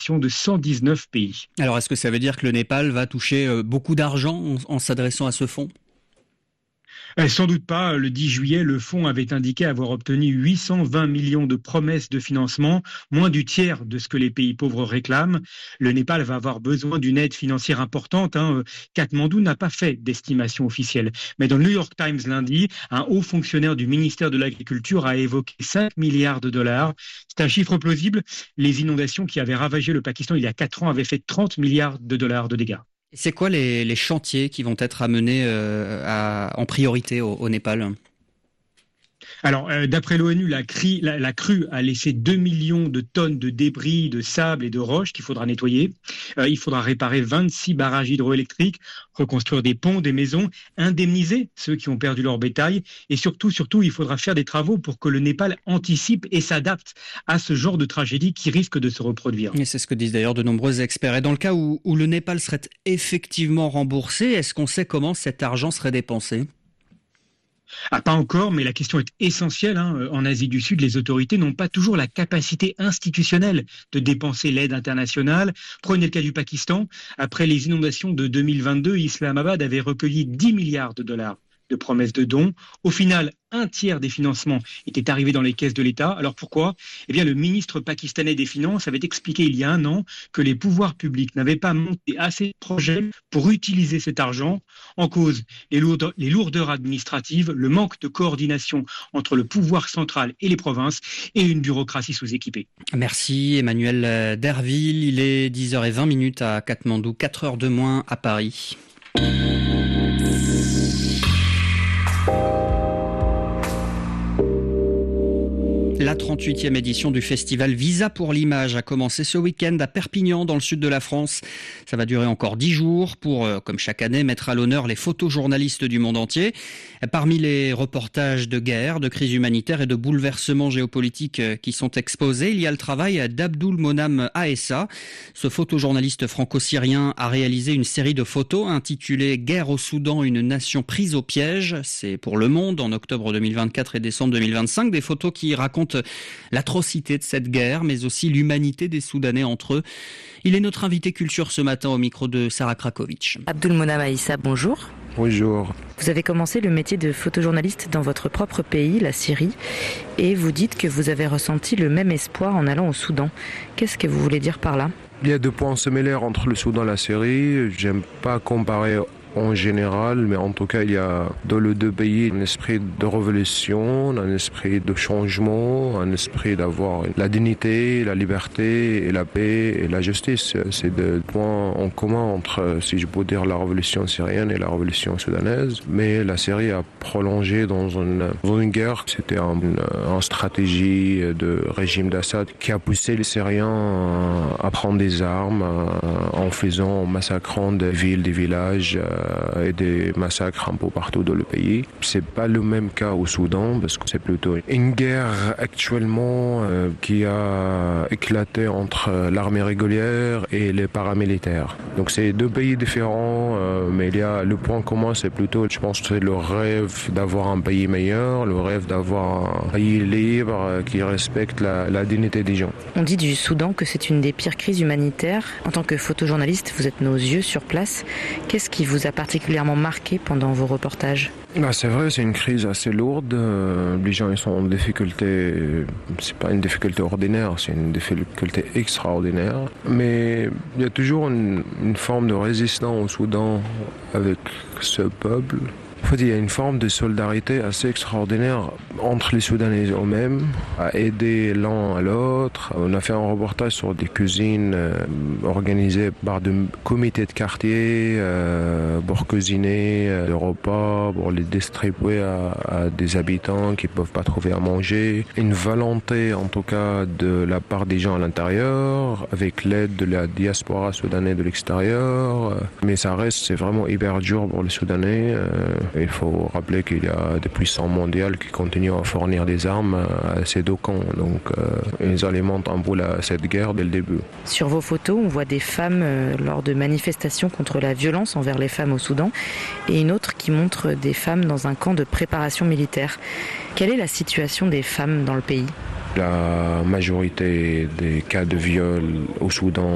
délégation de 119 pays. Alors, est-ce que ça veut dire que le Népal va toucher beaucoup d'argent en s'adressant à ce fonds ? Sans doute pas. Le 10 juillet, le fonds avait indiqué avoir obtenu 820 millions de promesses de financement, moins du tiers de ce que les pays pauvres réclament. Le Népal va avoir besoin d'une aide financière importante. Katmandou n'a pas fait d'estimation officielle. Mais dans le New York Times lundi, un haut fonctionnaire du ministère de l'Agriculture a évoqué 5 milliards de dollars. C'est un chiffre plausible. Les inondations qui avaient ravagé le Pakistan il y a 4 ans avaient fait 30 milliards de dollars de dégâts. C'est quoi les chantiers qui vont être amenés en priorité au Népal ? Alors, d'après l'ONU, la crue a laissé 2 millions de tonnes de débris, de sable et de roches qu'il faudra nettoyer. Il faudra réparer 26 barrages hydroélectriques, reconstruire des ponts, des maisons, indemniser ceux qui ont perdu leur bétail. Et surtout, il faudra faire des travaux pour que le Népal anticipe et s'adapte à ce genre de tragédie qui risque de se reproduire. Et c'est ce que disent d'ailleurs de nombreux experts. Et dans le cas où le Népal serait effectivement remboursé, est-ce qu'on sait comment cet argent serait dépensé ? Pas encore, mais la question est essentielle. En Asie du Sud, les autorités n'ont pas toujours la capacité institutionnelle de dépenser l'aide internationale. Prenez le cas du Pakistan. Après les inondations de 2022, Islamabad avait recueilli 10 milliards de dollars de promesses de dons. Au final, un tiers des financements étaient arrivés dans les caisses de l'État. Alors pourquoi ? Le ministre pakistanais des Finances avait expliqué il y a 1 an que les pouvoirs publics n'avaient pas monté assez de projets pour utiliser cet argent. En cause, les lourdeurs administratives, le manque de coordination entre le pouvoir central et les provinces et une bureaucratie sous-équipée. Merci Emmanuel Derville. Il est 10h20 à Katmandou, 4h de moins à Paris. La 38e édition du festival Visa pour l'image a commencé ce week-end à Perpignan, dans le sud de la France. Ça va durer encore 10 jours pour, comme chaque année, mettre à l'honneur les photojournalistes du monde entier. Parmi les reportages de guerre, de crise humanitaire et de bouleversements géopolitiques qui sont exposés, il y a le travail d'Abdoul Monam Aessa. Ce photojournaliste franco-syrien a réalisé une série de photos intitulée « Guerre au Soudan, une nation prise au piège ». C'est pour Le Monde en octobre 2024 et décembre 2025. Des photos qui racontent l'atrocité de cette guerre, mais aussi l'humanité des Soudanais entre eux. Il est notre invité culture ce matin au micro de Sarah Krakovic. Abdoul Monam Aessa, bonjour. Bonjour. Vous avez commencé le métier de photojournaliste dans votre propre pays, la Syrie, et vous dites que vous avez ressenti le même espoir en allant au Soudan. Qu'est-ce que vous voulez dire par là ? Il y a 2 points similaires entre le Soudan et la Syrie. J'aime pas comparer en général, mais en tout cas, il y a dans les 2 pays un esprit de révolution, un esprit de changement, un esprit d'avoir la dignité, la liberté et la paix et la justice. C'est 2 points en commun entre, si je peux dire, la révolution syrienne et la révolution soudanaise. Mais la Syrie a prolongé dans une guerre. C'était une stratégie de régime d'Assad qui a poussé les Syriens à prendre des armes en massacrant des villes, des villages, et des massacres un peu partout dans le pays. C'est pas le même cas au Soudan parce que c'est plutôt une guerre actuellement qui a éclaté entre l'armée régulière et les paramilitaires. Donc c'est 2 pays différents, mais il y a le point commun, c'est plutôt, je pense, c'est le rêve d'avoir un pays meilleur, le rêve d'avoir un pays libre qui respecte la dignité des gens. On dit du Soudan que c'est une des pires crises humanitaires. En tant que photojournaliste, vous êtes nos yeux sur place. Qu'est-ce qui vous a particulièrement marqué pendant vos reportages ? C'est vrai, c'est une crise assez lourde. Les gens ils sont en difficulté. C'est pas une difficulté ordinaire, c'est une difficulté extraordinaire. Mais il y a toujours une forme de résistance au Soudan avec ce peuple. En fait, il y a une forme de solidarité assez extraordinaire entre les Soudanais eux-mêmes, à aider l'un à l'autre. On a fait un reportage sur des cuisines organisées par des comités de quartier pour cuisiner des repas, pour les distribuer à des habitants qui ne peuvent pas trouver à manger. Une volonté, en tout cas, de la part des gens à l'intérieur, avec l'aide de la diaspora soudanaise de l'extérieur. Mais ça reste, c'est vraiment hyper dur pour les Soudanais. Il faut rappeler qu'il y a des puissances mondiales qui continuent à fournir des armes à ces 2 camps. Donc ils alimentent un peu cette guerre dès le début. Sur vos photos, on voit des femmes lors de manifestations contre la violence envers les femmes au Soudan et une autre qui montre des femmes dans un camp de préparation militaire. Quelle est la situation des femmes dans le pays ? La majorité des cas de viol au Soudan